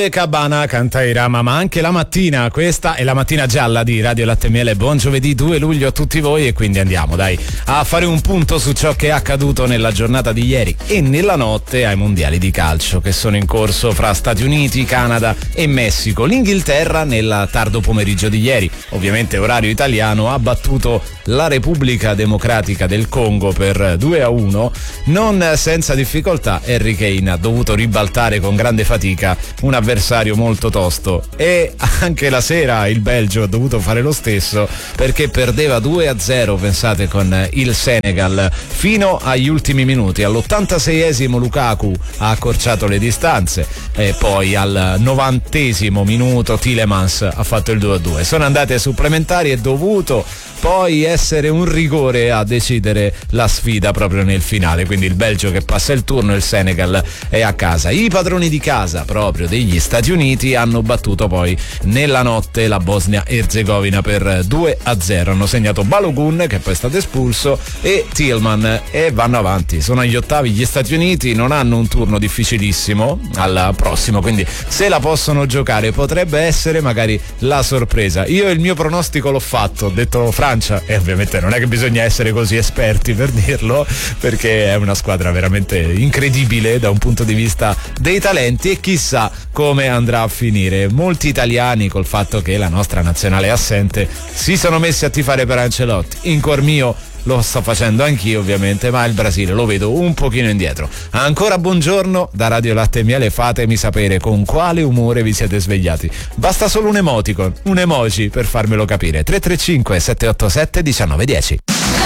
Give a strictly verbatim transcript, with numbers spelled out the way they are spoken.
Cabana canta Irama, ma anche la mattina. Questa è la mattina gialla di Radio Latte e Miele. Buon giovedì due luglio a tutti voi, e quindi andiamo dai a fare un punto su ciò che è accaduto nella giornata di ieri e nella notte ai mondiali di calcio che sono in corso fra Stati Uniti, Canada e Messico. L'Inghilterra nel tardo pomeriggio di ieri, ovviamente orario italiano, ha battuto la Repubblica Democratica del Congo per due a uno, non senza difficoltà. Harry Kane ha dovuto ribaltare con grande fatica un avversario molto tosto, e anche la sera il Belgio ha dovuto fare lo stesso perché perdeva due a zero, pensate, con il Senegal fino agli ultimi minuti. All'ottantaseiesimo Lukaku ha accorciato le distanze e poi al novantesimo minuto Tielemans ha fatto il due a due. Sono andate ai supplementari e dovuto poi essere un rigore a decidere la sfida proprio nel finale, quindi il Belgio che passa il turno, il Senegal è a casa. I padroni di casa proprio degli Stati Uniti hanno battuto poi nella notte la Bosnia-Erzegovina per due a zero, hanno segnato Balogun, che poi è stato espulso, e Tillman, e vanno avanti. Sono agli ottavi gli Stati Uniti, non hanno un turno difficilissimo al prossimo, quindi se la possono giocare potrebbe essere magari la sorpresa. Io il mio pronostico l'ho fatto, ho detto Francia, e ovviamente non è che bisogna essere così esperti per dirlo, perché è una squadra veramente incredibile da un punto di vista dei talenti, e chissà come andrà a finire. Molti italiani, col fatto che la nostra nazionale è assente, si sono messi a tifare per Ancelotti. In cuor mio lo sto facendo anch'io, ovviamente, ma il Brasile lo vedo un pochino indietro. Ancora buongiorno da Radio Latte e Miele, fatemi sapere con quale umore vi siete svegliati. Basta solo un emoticon, un emoji per farmelo capire. tre tre cinque sette otto sette uno nove uno zero.